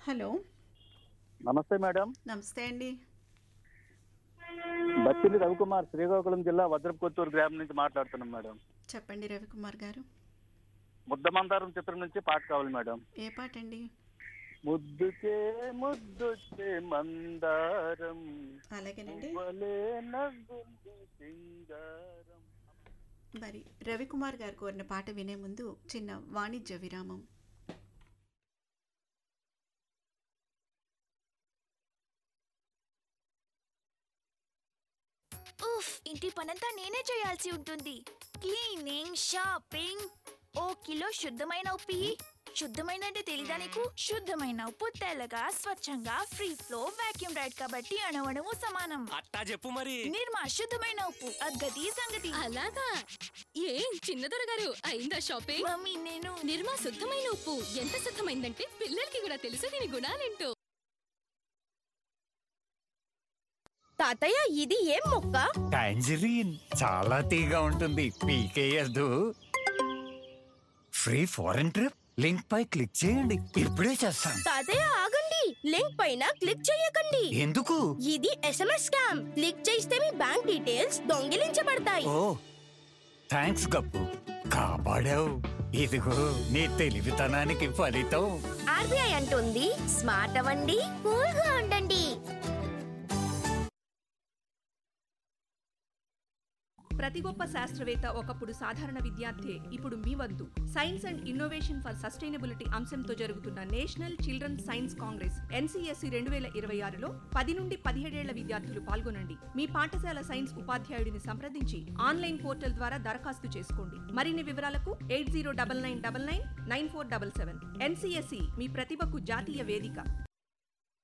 Hello. నమస్తే madam. నమస్తే అండి. బత్తిని రవికుమార్, శ్రీకాకుళం జిల్లా వజ్రపుకొత్తూరు గ్రామం నుంచి మాట్లాడుతున్నాం మేడం. చెప్పండి రవికుమార్ గారు. ముద్దమందారం చిత్రం నుంచి పాట కావాలి మేడం. ఏ పాట అండి? ముద్దుకే ముద్దొచ్చే మందారం, అలాగేనండి. పువ్వలే నవ్వుంది సింగారం. మరి రవికుమార్ గారు కోరిన పాట వినే ముందు చిన్న వాణిజ్య విరామం. ఉఫ్, ఇంటి పనంతా నేనే చేయాల్సి ఉంటుంది. Cleaning, shopping. ఓ కిలో శుద్ధమైన ఉప్పు. శుద్ధమైన అంటే తెలీదా నీకు? శుద్ధమైన ఉప్పు తెల్లగా స్వచ్ఛంగా ఫ్రీ ఫ్లో వాక్యూమ్ రైడ్ కాబట్టి అణువణువు సమానం. అట్టా చెప్పు మరి. నిర్మా శుద్ధమైన ఉప్పు, అగ్గది సంగతి. అలాగా? ఏం చిన్నదొర గారు అయిందా షాపింగ్? మమ్మీ నేను నిర్మా శుద్ధమైన ఉప్పు ఎంత శుద్ధమైందంటే పిల్లలకి కూడా తెలుసు దీని గుణాలేంటో. తాతయ్య ఇది ఏం మొక్క? టాంజరీన్, చాలా తీగా ఉంటుంది, పీకేయద్దు. ఫ్రీ ఫారెన్ ట్రిప్ లింక్ పై క్లిక్ చేయండి, ఇప్పుడే చేస్తాను. తాతయ్య ఆగండి, లింక్ పైన క్లిక్ చేయకండి. ఎందుకు? ఇది SMS స్కామ్. క్లిక్ చేస్తే మీ బ్యాంక్ డీటెయిల్స్ దొంగిలించబడతాయి. ఓ థ్యాంక్స్ గప్పు, కాపాడావు. ఇదిగో నీ తెలివితనానికి ఫలితం. RBI అంటుంది స్మార్ట్ అవ్వండి, కూల్ గా ఉండండి. ప్రతి గొప్ప శాస్త్రవేత్త ఒకప్పుడు సాధారణ విద్యార్థి. ఇప్పుడు మీ వద్దు. Science and innovation for sustainability అంశంతో జరుగుతున్న national children science Congress NCSC 2026లో 10 నుండి 17 ఏళ్ల విద్యార్థులు పాల్గొనండి. మీ పాఠశాల సైన్స్ ఉపాధ్యాయుడిని సంప్రదించి ఆన్లైన్ పోర్టల్ ద్వారా దరఖాస్తు చేసుకోండి. మరిన్ని వివరాలకు 8099999477. NCSC మీ ప్రతిభకు జాతీయ వేదిక.